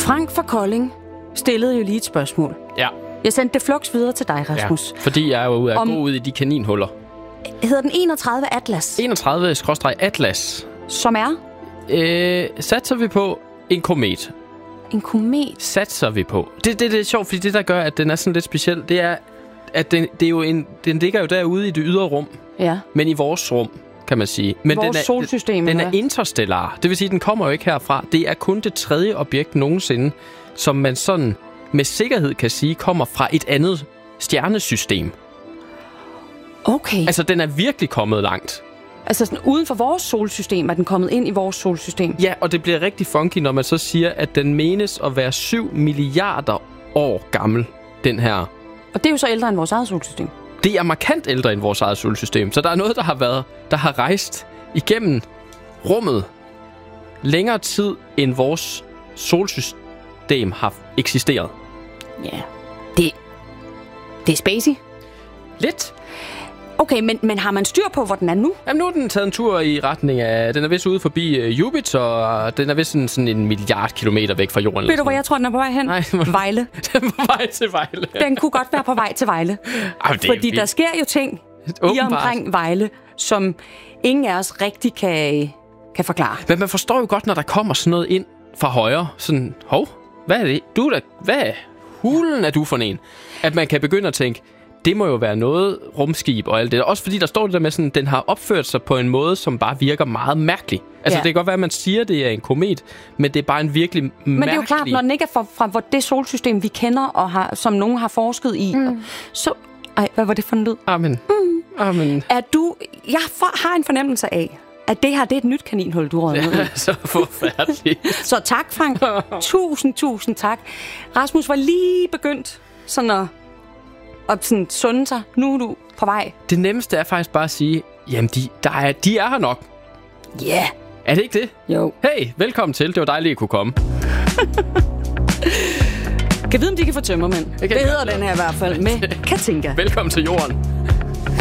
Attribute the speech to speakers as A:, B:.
A: Frank fra Kolding stillede jo lige et spørgsmål.
B: Ja.
A: Jeg sendte det fluks videre til dig, Rasmus.
B: Ja, fordi jeg er jo god ud i de kaninhuller.
A: Hedder den 31 Atlas?
B: 31/Atlas.
A: Som er?
B: Satser vi på en komet.
A: En komet?
B: Satser vi på. Det er sjovt, fordi det, der gør, at den er sådan lidt speciel, det er, at den ligger jo derude i det ydre rum.
A: Ja.
B: Men i vores rum, kan man sige. Men
A: vores solsystem.
B: Den er interstellar. Det vil sige, at den kommer jo ikke herfra. Det er kun det tredje objekt nogensinde, som man sådan med sikkerhed kan sige, kommer fra et andet stjernesystem.
A: Okay.
B: Altså, den er virkelig kommet langt.
A: Altså, sådan, uden for vores solsystem er den kommet ind i vores solsystem?
B: Ja, og det bliver rigtig funky, når man så siger, at den menes at være 7 milliarder år gammel, den her.
A: Og det er jo så ældre end vores eget solsystem.
B: Det er markant ældre end vores eget solsystem. Så der er noget, der har rejst igennem rummet længere tid, end vores solsystem har eksisteret.
A: Ja, det er spacey.
B: Lidt.
A: Okay, men har man styr på, hvor den er nu?
B: Jamen, nu er den taget en tur i retning af... Den er vist ude forbi Jupiter, og den er vist sådan 1 milliard kilometer væk fra jorden.
A: Ved du, hvor jeg tror, den er på vej hen?
B: Nej,
A: Vejle.
B: Den er på vej til Vejle.
A: Den kunne godt være på vej til Vejle. Fordi der sker jo ting i omkring Vejle, som ingen af os rigtig kan forklare.
B: Men man forstår jo godt, når der kommer sådan noget ind fra højre. Sådan, hvad er det? Hvad hulen er du for en? At man kan begynde at tænke... Det må jo være noget rumskib og alt det. Også fordi der står det der med sådan, den har opført sig på en måde, som bare virker meget mærkelig. Altså, det kan godt være, at man siger, at det er en komet, men det er bare en virkelig mærkelig...
A: Men det er jo klart, når den ikke er fra det solsystem, vi kender, og som nogen har forsket i, så... Ej, hvad var det for en lyd?
B: Amen. Amen.
A: Jeg har en fornemmelse af, at det her, det er et nyt kaninhul, du råder med.
B: Så forfærdeligt.
A: Så tak, Frank. Tusind tak. Rasmus var lige begyndt sådan at sådan sunde sig. Nu er du på vej.
B: Det nemmeste er faktisk bare at sige, jamen, de er her nok.
A: Ja. Yeah.
B: Er det ikke det?
A: Jo.
B: Hey, velkommen til. Det var dejligt, at I kunne komme.
A: Kan vide, om de kan få tømmermænd. Det hedder den her i hvert fald med Katinka.
B: Velkommen til jorden.